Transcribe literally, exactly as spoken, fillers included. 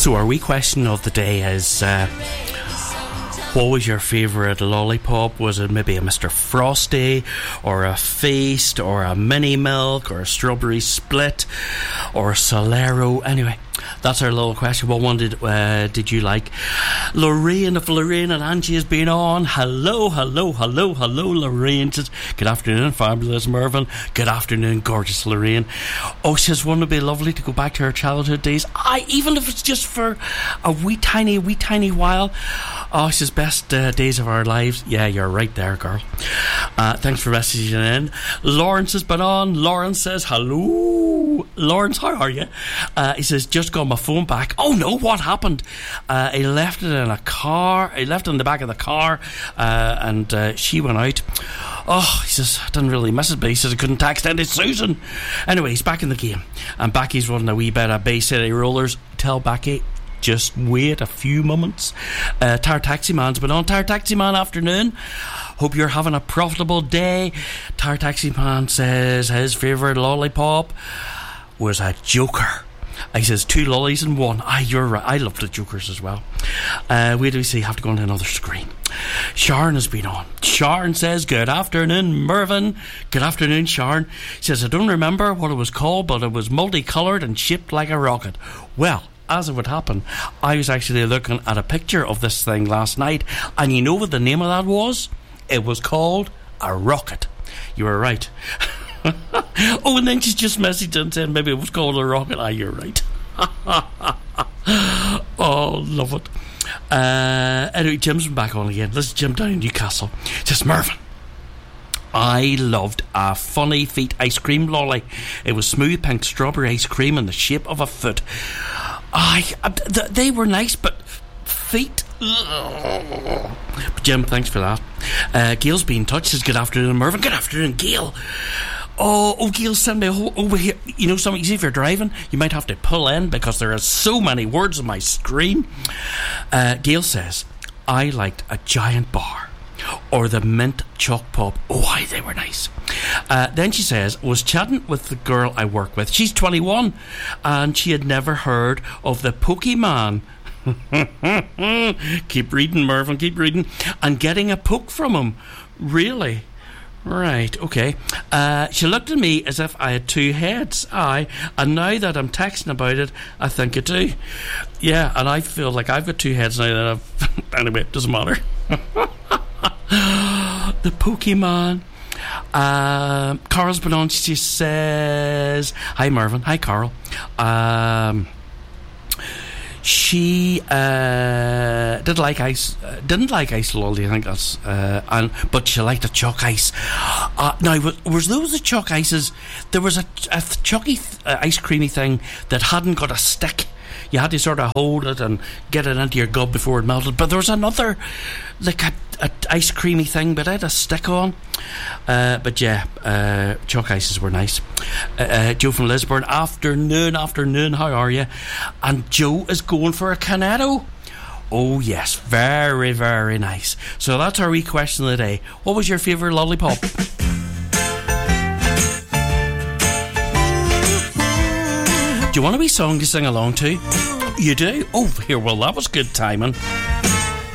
So our wee question of the day is, uh, what was your favourite lollipop? Was it maybe a Mister Frosty, or a Feast, or a Mini Milk, or a Strawberry Split, or a Solero? Anyway, that's our little question. What one did, uh, did you like? Lorraine, if Lorraine and Angie has been on, hello, hello, hello, hello, Lorraine. Says, good afternoon, fabulous Mervyn. Good afternoon, gorgeous Lorraine. Oh, she says, wouldn't it be lovely to go back to her childhood days? I, even if it's just for a wee tiny, wee tiny while. Oh, she says, best uh, days of our lives. Yeah, you're right there, girl. Uh, thanks for messaging in. Lawrence has been on. Lawrence says, hello. Lawrence, how are you? Uh, he says, just got my phone back. Oh no, what happened? Uh, he left it in a car. He left it in the back of the car, uh, and uh, she went out. Oh, he says, I didn't really miss it, but he says I couldn't text any Susan. Anyway, he's back in the game, and Becky's running a wee bit of Bay City Rollers. Tell Becky, just wait a few moments. uh, Tire Taxi Man's been on. Tire Taxi Man, afternoon. Hope you're having a profitable day. Tire Taxi Man says his favourite lollipop was a Joker. He says two lollies and one. Ah, you're right. I love the Jokers as well. Uh, where do we see? Have to go on to another screen. Sharon has been on. Sharon says, good afternoon, Mervyn. Good afternoon, Sharon. She says, I don't remember what it was called, but it was multicoloured and shaped like a rocket. Well, as it would happen, I was actually looking at a picture of this thing last night, and you know what the name of that was? It was called a rocket. You were right. Oh, and then she's just messaged and said maybe it was called a rocket. Ah, you're right. Oh, love it. Uh, anyway, Jim's been back on again. Let's Jim down in Newcastle. Just Mervyn, I loved a Funny Feet ice cream lolly. It was smooth pink strawberry ice cream in the shape of a foot. I, th- they were nice, but feet. But Jim, thanks for that. Uh, Gail's been in touch. Says good afternoon, Mervyn. Good afternoon, Gail. Oh, oh, Gail, send me over here. You know something? See, if you're driving, you might have to pull in because there are so many words on my screen. Uh, Gail says, I liked a giant bar or the mint chalk pop. Oh, aye, they were nice. Uh, then she says, was chatting with the girl I work with. She's twenty-one and she had never heard of the Pokemon. Keep reading, Mervyn, keep reading. And getting a poke from him. Really? Right, okay. Uh, she looked at me as if I had two heads. Aye, and now that I'm texting about it, I think I do. Yeah, and I feel like I've got two heads now that I've... Anyway, it doesn't matter. The Pokemon. Uh, Carl's been on. She says, hi, Mervyn. Hi, Carl. Um... She uh, did like ice, uh, didn't like ice lolly. I think that's, uh, and but she liked the chalk ice. Uh, now, was, was those the chalk ices? There was a, a chalky th- uh, ice creamy thing that hadn't got a stick. You had to sort of hold it and get it into your gob before it melted. But there was another, like a, a ice creamy thing, but it had a stick on. Uh, but yeah, uh, chalk ices were nice. Uh, uh, Joe from Lisburn, afternoon, afternoon, how are you? And Joe is going for a Canetto. Oh yes, very, very nice. So that's our wee question of the day. What was your favourite lollipop? Do you want a wee song to sing along to? You do? Oh, here, well, that was good timing.